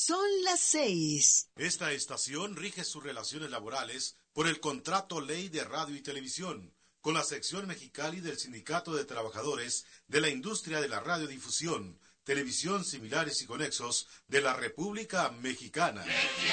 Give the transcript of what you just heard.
Son las 6. Esta estación rige sus relaciones laborales por el Contrato Ley de Radio y Televisión, con la sección Mexicali del Sindicato de Trabajadores de la Industria de la Radiodifusión, Televisión Similares y Conexos de la República Mexicana.